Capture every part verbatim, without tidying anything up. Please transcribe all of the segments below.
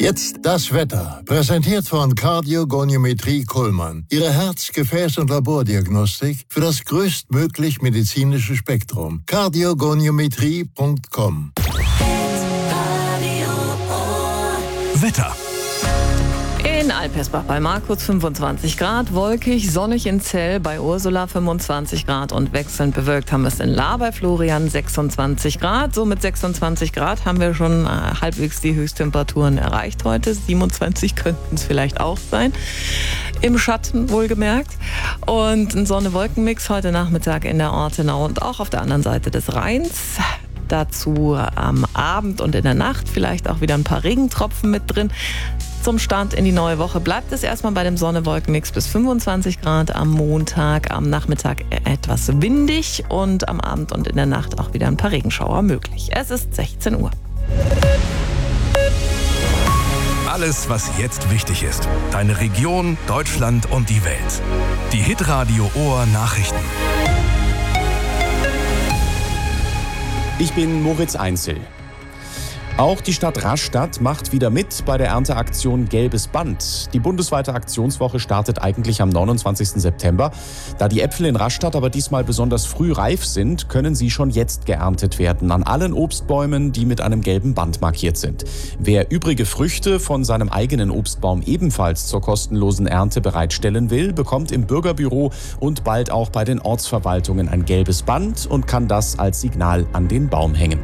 Jetzt das Wetter, präsentiert von Kardiogoniometrie Kuhlmann. Ihre Herz-, Gefäß- und Labordiagnostik für das größtmöglich medizinische Spektrum. kardiogoniometrie punkt com. Wetter. In Alpersbach bei Markus fünfundzwanzig Grad, wolkig, sonnig in Zell, bei Ursula fünfundzwanzig Grad und wechselnd bewölkt haben wir es in Lahr bei Florian sechsundzwanzig Grad. So mit sechsundzwanzig Grad haben wir schon äh, halbwegs die Höchsttemperaturen erreicht heute. siebenundzwanzig könnten es vielleicht auch sein. Im Schatten wohlgemerkt. Und ein Sonne-Wolken-Mix heute Nachmittag in der Ortenau und auch auf der anderen Seite des Rheins. Dazu am Abend und in der Nacht vielleicht auch wieder ein paar Regentropfen mit drin. Zum Start in die neue Woche bleibt es erstmal bei dem Sonne-Wolken-Mix bis fünfundzwanzig Grad am Montag, am Nachmittag etwas windig und am Abend und in der Nacht auch wieder ein paar Regenschauer möglich. Es ist sechzehn Uhr. Alles, was jetzt wichtig ist. Deine Region, Deutschland und die Welt. Die Hitradio Ohr Nachrichten. Ich bin Moritz Einzel. Auch die Stadt Rastatt macht wieder mit bei der Ernteaktion Gelbes Band. Die bundesweite Aktionswoche startet eigentlich am neunundzwanzigsten September. Da die Äpfel in Rastatt aber diesmal besonders früh reif sind, können sie schon jetzt geerntet werden. An allen Obstbäumen, die mit einem gelben Band markiert sind. Wer übrige Früchte von seinem eigenen Obstbaum ebenfalls zur kostenlosen Ernte bereitstellen will, bekommt im Bürgerbüro und bald auch bei den Ortsverwaltungen ein gelbes Band und kann das als Signal an den Baum hängen.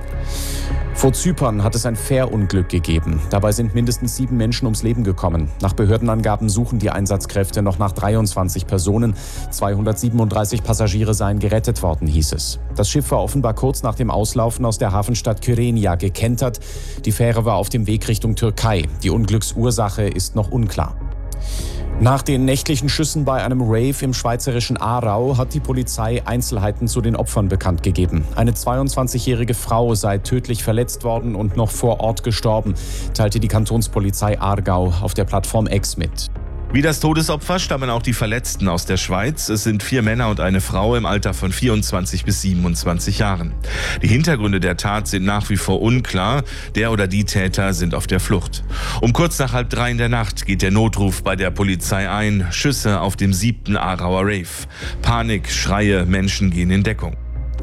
Vor Zypern hat es ein Fährunglück gegeben. Dabei sind mindestens sieben Menschen ums Leben gekommen. Nach Behördenangaben suchen die Einsatzkräfte noch nach dreiundzwanzig Personen. zweihundertsiebenunddreißig Passagiere seien gerettet worden, hieß es. Das Schiff war offenbar kurz nach dem Auslaufen aus der Hafenstadt Kyrenia gekentert. Die Fähre war auf dem Weg Richtung Türkei. Die Unglücksursache ist noch unklar. Nach den nächtlichen Schüssen bei einem Rave im schweizerischen Aarau hat die Polizei Einzelheiten zu den Opfern bekannt gegeben. Eine zweiundzwanzigjährige Frau sei tödlich verletzt worden und noch vor Ort gestorben, teilte die Kantonspolizei Aargau auf der Plattform X mit. Wie das Todesopfer stammen auch die Verletzten aus der Schweiz. Es sind vier Männer und eine Frau im Alter von vierundzwanzig bis siebenundzwanzig Jahren. Die Hintergründe der Tat sind nach wie vor unklar. Der oder die Täter sind auf der Flucht. Um kurz nach halb drei in der Nacht geht der Notruf bei der Polizei ein. Schüsse auf dem siebten Aarauer Rave. Panik, Schreie, Menschen gehen in Deckung.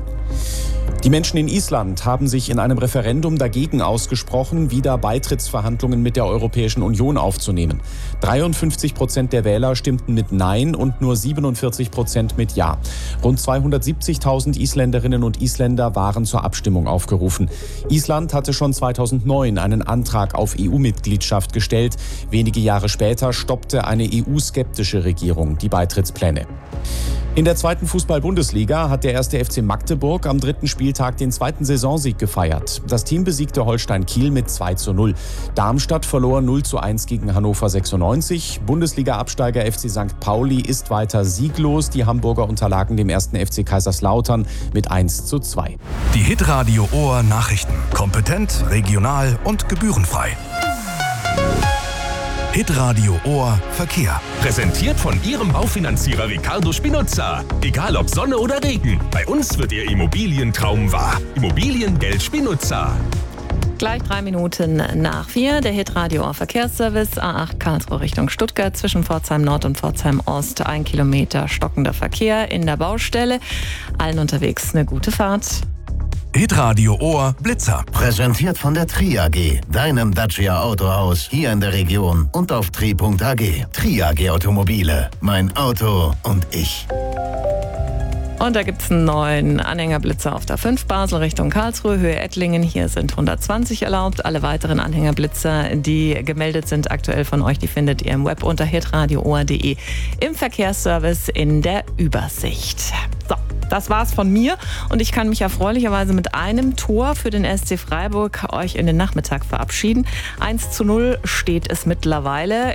Die Menschen in Island haben sich in einem Referendum dagegen ausgesprochen, wieder Beitrittsverhandlungen mit der Europäischen Union aufzunehmen. dreiundfünfzig Prozent der Wähler stimmten mit Nein und nur siebenundvierzig Prozent mit Ja. Rund zweihundertsiebzigtausend Isländerinnen und Isländer waren zur Abstimmung aufgerufen. Island hatte schon zweitausendneun einen Antrag auf E U-Mitgliedschaft gestellt. Wenige Jahre später stoppte eine E U-skeptische Regierung die Beitrittspläne. In der zweiten Fußball-Bundesliga hat der erste F C Magdeburg am dritten Spieltag den zweiten Saisonsieg gefeiert. Das Team besiegte Holstein Kiel mit zwei zu null. Darmstadt verlor null zu eins gegen Hannover sechsundneunzig. Bundesliga-Absteiger F C Sankt Pauli ist weiter sieglos. Die Hamburger unterlagen dem ersten F C Kaiserslautern mit eins zu zwei. Die Hitradio Ohr Nachrichten. Kompetent, regional und gebührenfrei. Hitradio Ohr Verkehr. Präsentiert von Ihrem Baufinanzierer Ricardo Spinuzza. Egal ob Sonne oder Regen, bei uns wird Ihr Immobilientraum wahr. Immobiliengeld Spinuzza. Gleich drei Minuten nach vier, der Hitradio Ohr Verkehrsservice, A acht Karlsruhe Richtung Stuttgart, zwischen Pforzheim Nord und Pforzheim Ost, ein Kilometer stockender Verkehr in der Baustelle. Allen unterwegs eine gute Fahrt. Hitradio Ohr Blitzer. Präsentiert von der Tri A G, deinem Dacia Autohaus hier in der Region und auf tri punkt a g. Tri A G Automobile, mein Auto und ich. Und da gibt es einen neuen Anhängerblitzer auf der fünf Basel Richtung Karlsruhe, Höhe Ettlingen. Hier sind hundertzwanzig erlaubt. Alle weiteren Anhängerblitzer, die gemeldet sind aktuell von euch, die findet ihr im Web unter hitradio ohr punkt de im Verkehrsservice in der Übersicht. So. Das war's von mir und ich kann mich erfreulicherweise mit einem Tor für den S C Freiburg euch in den Nachmittag verabschieden. eins zu null steht es mittlerweile.